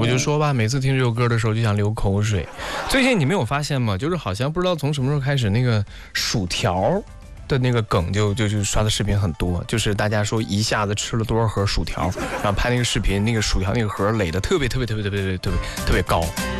我就说吧，每次听这首歌的时候就想流口水。最近你没有发现吗？就是好像不知道从什么时候开始，那个薯条的那个梗就刷的视频很多，就是大家说一下子吃了多少盒薯条，然后拍那个视频，那个薯条那个盒垒的特别高。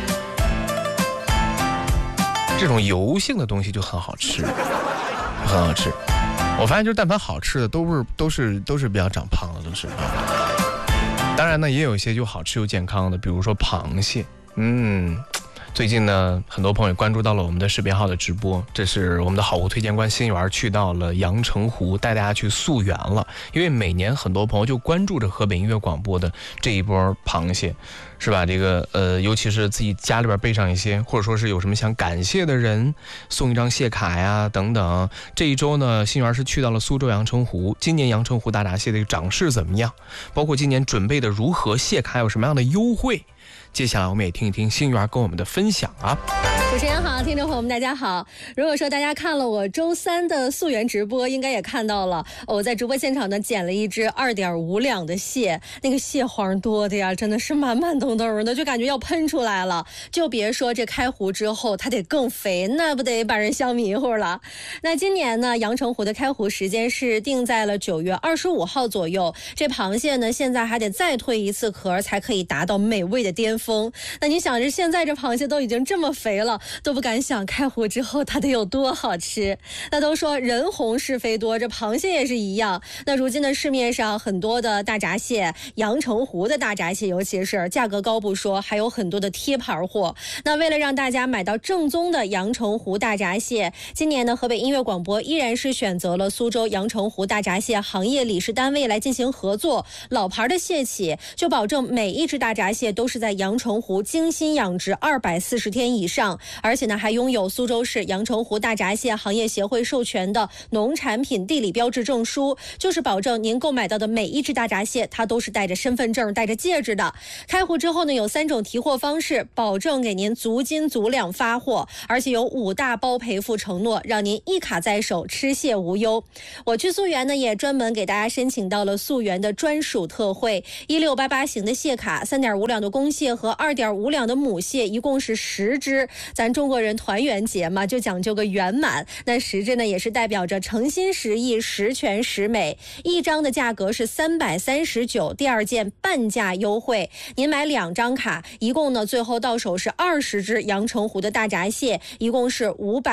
这种油性的东西就很好吃，很好吃。我发现就是但凡好吃的都是比较长胖的，都是。当然呢，也有一些就好吃又健康的，比如说螃蟹。最近呢，很多朋友关注到了我们的视频号的直播，这是我们的好物推荐官新源去到了阳澄湖，带大家去溯源了。因为每年很多朋友就关注着河北音乐广播的这一波螃蟹，是吧？这个尤其是自己家里边备上一些，或者说是有什么想感谢的人，送一张蟹卡呀等等。这一周呢，新源是去到了苏州阳澄湖，今年阳澄湖大闸蟹的涨势怎么样？包括今年准备的如何，蟹卡有什么样的优惠？接下来我们也听一听新源跟我们的分享啊。 主持人好，听众朋友们大家好。如果说大家看了我周三的溯源直播，应该也看到了我在直播现场呢捡了一只2.5两的蟹，那个蟹黄多的呀，真的是满满登登的，就感觉要喷出来了。就别说这开湖之后它得更肥，那不得把人笑迷糊了。那今年呢，阳澄湖的开湖时间是定在了9月25号左右。这螃蟹呢，现在还得再蜕一次壳才可以达到美味的巅峰。那你想着现在这螃蟹都已经这么肥了，都不敢想开湖之后它得有多好吃。那都说人红是非多，这螃蟹也是一样。那如今的市面上很多的大闸蟹，阳澄湖的大闸蟹尤其是价格高不说，还有很多的贴牌货。那为了让大家买到正宗的阳澄湖大闸蟹，今年呢，河北音乐广播依然是选择了苏州阳澄湖大闸蟹行业理事单位来进行合作。老牌的蟹企就保证每一只大闸蟹都是在阳澄湖精心养殖240天以上，而且呢还拥有苏州市阳澄湖大闸蟹行业协会授权的农产品地理标志证书，就是保证您购买到的每一只大闸蟹它都是带着身份证带着戒指的。开湖之后呢，有3种提货方式，保证给您足斤足两发货，而且有5大包赔付承诺，让您一卡在手，吃蟹无忧。我去溯源呢也专门给大家申请到了溯源的专属特惠，1688型的蟹卡，3.5两的公蟹和2.5两的母蟹，一共是10只。咱中国人团圆节嘛，就讲究个圆满。那10只呢，也是代表着诚心实意、十全十美。一张的价格是339，第2件半价优惠。您买2张卡，一共呢最后到手是20只阳澄湖的大闸蟹，一共是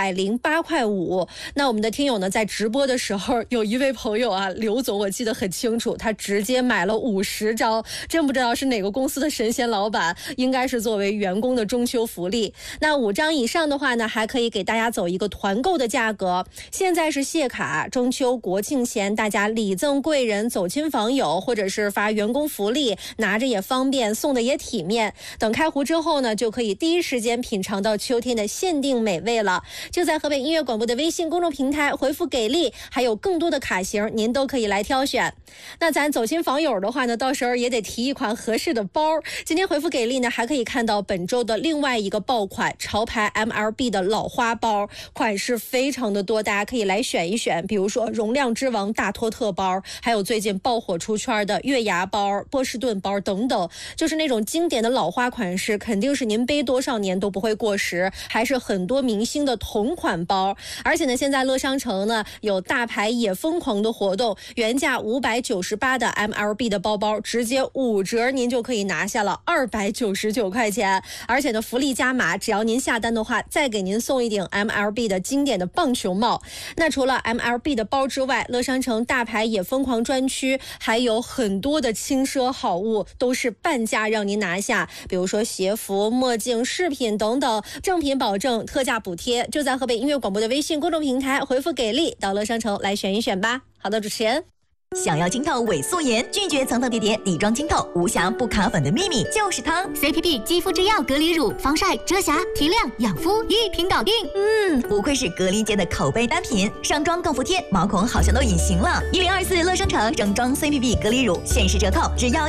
508块5。那我们的听友呢，在直播的时候，有一位朋友啊，刘总，我记得很清楚，他直接买了50张，真不知道是哪个公司的神仙老板，应该是作为员工的中秋福利。那5张以上的话呢，还可以给大家走一个团购的价格。现在是蟹卡，中秋国庆前大家礼赠贵人、走亲访友，或者是发员工福利，拿着也方便，送的也体面。等开湖之后呢，就可以第一时间品尝到秋天的限定美味了。就在河北音乐广播的微信公众平台回复给力，还有更多的卡型您都可以来挑选。那咱走亲访友的话呢，到时候也得提一款合适的包。今天回复给力呢，还可以看到本周的另外一个爆款潮牌 MLB 的老花包，款式非常的多，大家可以来选一选。比如说容量之王大托特包，还有最近爆火出圈的月牙包、波士顿包等等，就是那种经典的老花款式，肯定是您背多少年都不会过时，还是很多明星的同款包。而且呢，现在乐商城呢有大牌也疯狂的活动，原价598的 MLB 的包包直接5折，您就可以拿下了299块钱。而且呢，福利加码，只要您下单的话，再给您送一顶 MLB 的经典的棒球帽。那除了 MLB 的包之外，乐商城大牌也疯狂专区还有很多的轻奢好物，都是半价让您拿下。比如说鞋服、墨镜、饰品等等，正品保证，特价补贴。就在河北音乐广播的微信公众平台回复给力，到乐商城来选一选吧。好的，主持人。 想要清透伪素颜，拒绝层层叠叠底妆清透，无瑕不卡粉的秘密就是它。 CPB 肌肤之钥隔离乳，防晒、遮瑕、提亮、养肤一瓶搞定。 不愧是隔离界的口碑单品，上妆更服帖，毛孔好像都隐形了。1024乐商城整装 CPB 隔离乳限时折扣，只要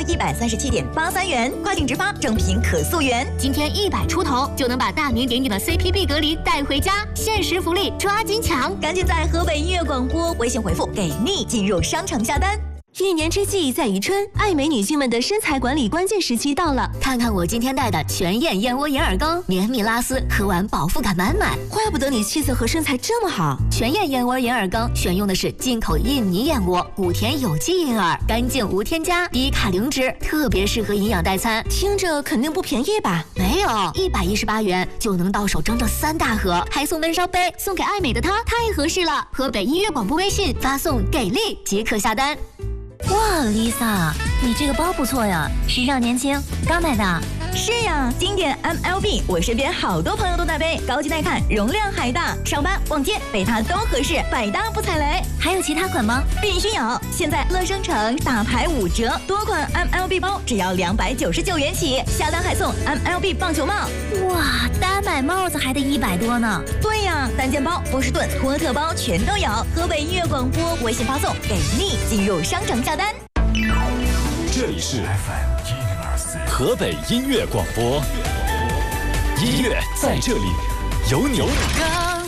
137.83元，跨境直发，正品可溯源。 今天100出头就能把大名鼎鼎的 CPB 隔离带回家，限时福利抓紧抢！ 赶紧在河北音乐广播微信回复给力进入商城下单。 一年之计在于春，爱美女性们的身材管理关键时期到了。 看看我今天带的全燕燕窝银耳羹，绵密拉丝，喝完饱腹感满满。 怪不得你气色和身材这么好。 全燕燕窝银耳羹选用的是进口印尼燕窝，5甜有机银耳，干净无添加，低卡零脂，特别适合营养代餐。 听着肯定不便宜吧？ 没有，118元就能到手整整3大盒，还送闷烧杯，送给爱美的她太合适了。河北音乐广播微信发送“给力”即可下单。 哇 ，Lisa， 你这个包不错呀，时尚年轻，刚买的。是呀，经典 MLB， 我身边好多朋友都在背，高级耐看，容量还大，上班逛街背它都合适，百搭不踩雷。还有其他款吗？必须有！现在乐商城大牌5折，多款 MLB 包只要299元起，下单还送 MLB 棒球帽。哇，单买帽子还得100多呢。对呀，单肩包、波士顿、托特包全都有。河北音乐广播微信发送“给力”进入商城下单。 这里是 FM 104河北音乐广播，音乐在这里，有你。